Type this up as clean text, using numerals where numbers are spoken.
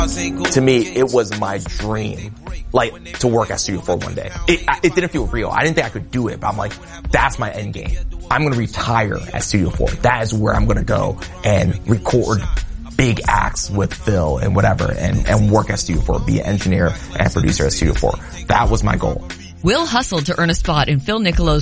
To me, it was my dream, like, to work at Studio 4 one day. It didn't feel real. I didn't think I could do it, but I'm like, that's my end game. I'm gonna retire at Studio 4. That is where I'm gonna go and record big acts with Phil and whatever, and work at Studio 4, be an engineer and producer at Studio 4. That was my goal. Will hustled to earn a spot in Phil Niccolo's